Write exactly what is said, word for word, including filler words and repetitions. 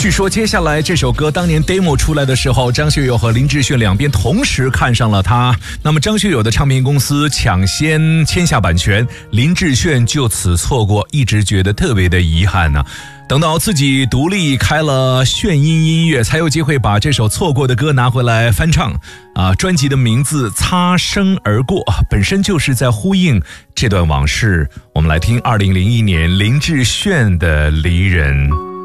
据说接下来这首歌当年 demo 出来的时候，张学友和林志炫两边同时看上了他，那么张学友的唱片公司抢先签下版权，林志炫就此错过，一直觉得特别的遗憾呢、啊。等到自己独立开了炫音音乐，才有机会把这首错过的歌拿回来翻唱啊！专辑的名字《擦身而过》本身就是在呼应这段往事。我们来听二零零一年林志炫的《离人》。